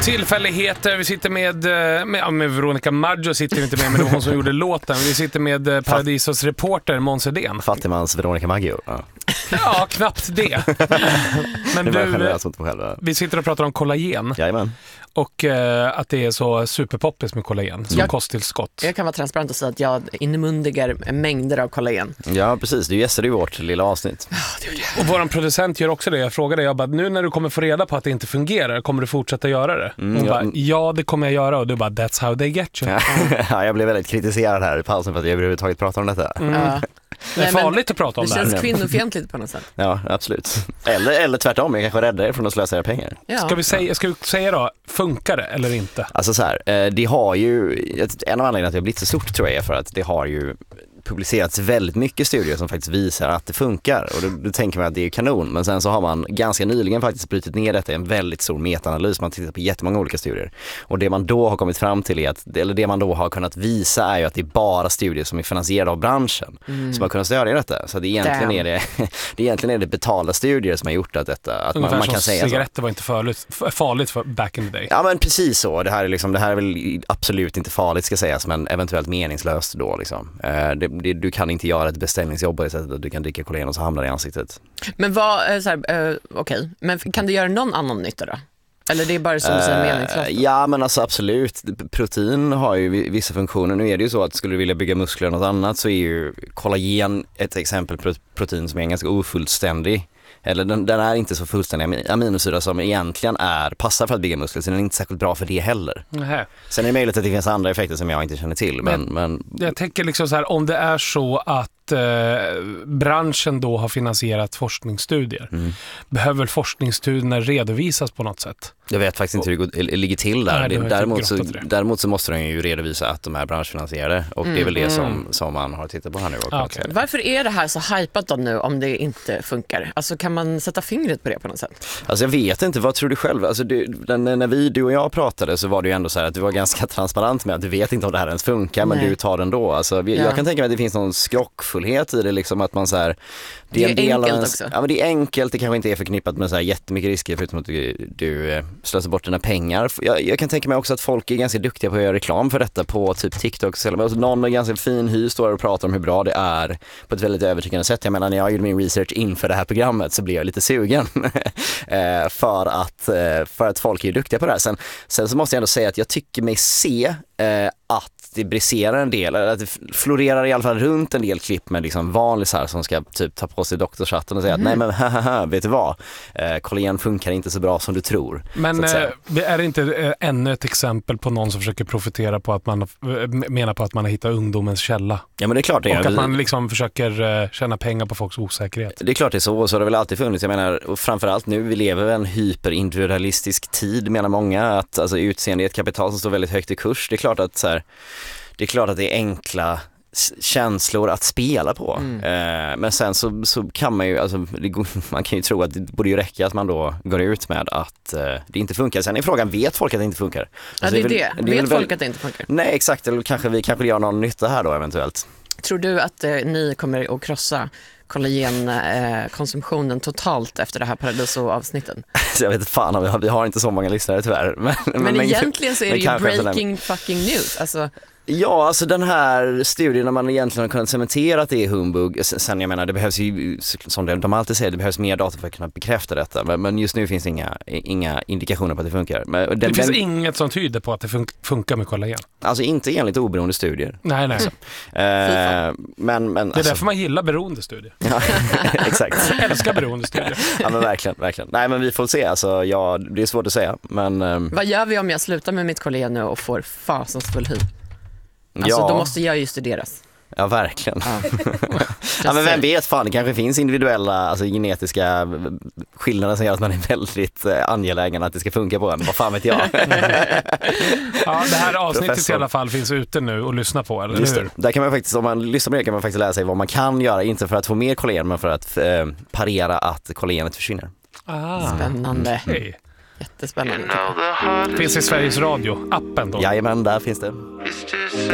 Tillfälligheter. Vi sitter med Veronica Maggio sitter vi inte med, men det var hon som gjorde låten. Vi sitter med Paradisos reporter Måns Edén. Fattigmans Veronica Maggio. Ja, knappt det. Men det vi sitter och pratar om kollagen. Jajamän. Och att det är så superpoppis med kollagen som kosttillskott. Jag kan vara transparent och säga att jag inmundigar mängder av kollagen. Ja, precis. Du gästade ju vårt lilla avsnitt. Och våran producent gör också det. Jag frågade, jag bara, nu när du kommer få reda på att det inte fungerar, kommer du fortsätta göra det? Hon bara, ja, det kommer jag göra. Och du bara, that's how they get you. Ja, jag blev väldigt kritiserad här i pausen för att jag överhuvudtaget pratar om detta. Det är farligt att prata om det här. Det känns kvinnofientligt på något sätt. Ja, absolut. Eller tvärtom, jag kanske räddar er från att slösa era pengar. Ja. Ska vi säga då, funkar det eller inte? Alltså så här, det har ju, en av anledningarna att det har blivit så stort tror jag är för att det har ju publicerats väldigt mycket studier som faktiskt visar att det funkar, och då tänker man att det är kanon, men sen så har man ganska nyligen faktiskt brutit ner detta i en väldigt stor metaanalys. Man tittar på jättemånga olika studier, och det man då har kommit fram till är att, eller det man då har kunnat visa är ju att det är bara studier som är finansierade av branschen som har kunnat stödja detta. Så det egentligen är det betalda studier som har gjort att detta, att man kan säga cigaretter så. Var inte farligt för back in the day. Ja, men precis så. Det här är väl absolut inte farligt ska sägas, men eventuellt meningslöst då liksom. Du kan inte göra ett beställningsjobb på det sättet att du kan dricka kollagen och så hamnar det i ansiktet. Men okej. Men kan det göra någon annan nytta då? Eller det är bara som du säger meningslöst? Ja, men alltså absolut. Protein har ju vissa funktioner. Nu är det ju så att skulle du vilja bygga muskler eller något annat så är ju kollagen ett exempel på protein som är ganska ofullständig. Eller den är inte så fullständig aminosyra som egentligen passar för att bygga muskler, så den är inte särskilt bra för det heller. Nähä. Sen är det möjligt att det finns andra effekter som jag inte känner till. Men jag tänker liksom så här, om det är så att branschen då har finansierat forskningsstudier, behöver forskningsstudierna redovisas på något sätt? Jag vet faktiskt inte hur det ligger till där. Nej, däremot så måste de ju redovisa att de är branschfinansierade, och det är väl det som man har tittat på här nu. Okay. Varför är det här så hypat då nu om det inte funkar? Alltså kan man sätta fingret på det på något sätt? Alltså jag vet inte, vad tror du själv? Alltså när du och jag pratade så var det ju ändå så här att du var ganska transparent med att du vet inte om det här ens funkar, men du tar den då. Alltså, jag kan tänka mig att det finns någon skrockfullhet i det, liksom att man så här, det är enkelt också. Ja, men det är enkelt, det kanske inte är förknippat med så här jättemycket risker förutom att du slösar bort dina pengar. Jag kan tänka mig också att folk är ganska duktiga på att göra reklam för detta på typ TikTok. Alltså, någon med ganska fin hy står och pratar om hur bra det är på ett väldigt övertygande sätt. Jag menar, när jag gjorde min research inför det här programmet så blev jag lite sugen för att folk är duktiga på det här. Sen så måste jag ändå säga att jag tycker mig se att det briserar en del, att det florerar i alla fall runt en del klipp med liksom vanlisar som ska typ ta på sig doktorshatten och säga att nej men vet du vad, kollagen funkar inte så bra som du tror. Men är det inte ännu ett exempel på någon som försöker profitera på att man menar på att man har hittat ungdomens källa? Ja, men det är klart det är. Och att man liksom försöker tjäna pengar på folks osäkerhet. Det är klart det är så, och så har det väl alltid funnits. Jag menar, och framförallt nu, vi lever i en hyperindividualistisk tid, menar många, att alltså, utseende är ett kapital som står väldigt högt i kurs. Det är klart att så här, det är enkla känslor att spela på. Men sen så kan man ju, alltså, man kan ju tro att det borde ju räcka att man då går ut med att det inte funkar. Sen är frågan, vet folk att det inte funkar? Alltså, ja, det är det. Vet folk att det inte funkar? Nej, exakt. Eller kanske vi gör någon nytta här då eventuellt. Tror du att ni kommer att krossa kollagenkonsumtionen totalt efter det här Paradiso-avsnitten? Jag vet inte fan, vi har inte så många lyssnare tyvärr. Men egentligen så är det ju breaking fucking news. Alltså. Ja, alltså den här studien när man egentligen har kunnat cementera att det är humbug. Sen jag menar, det behövs ju, som de alltid säger, det behövs mer data för att kunna bekräfta detta. Men just nu finns inga indikationer på att det funkar. Men det finns inget som tyder på att det funkar med kollagen. Alltså inte enligt oberoende studier. Nej. Men det är därför man gillar beroende studier. Ja, exakt. Jag älskar beroende studier. Ja, men verkligen. Nej, men vi får se. Alltså, ja, det är svårt att säga. Men vad gör vi om jag slutar med mitt kollagen nu och får fasansfull hy? Alltså då måste jag ju studeras. Ja, verkligen. Ja, men vem vet, fan, det kanske finns individuella, alltså genetiska skillnader som gör att man är väldigt angelägen att det ska funka på en. Vad fan vet jag? Ja, det här avsnittet i alla fall finns ute nu och lyssna på, eller hur? Där kan man faktiskt, om man lyssnar på det, kan man faktiskt lära sig vad man kan göra, inte för att få mer kollagen, men för att parera att kollagenet försvinner. Spännande. Hej. Jättespännande. Finns i Sveriges Radio, appen då. Jajamän, där finns det.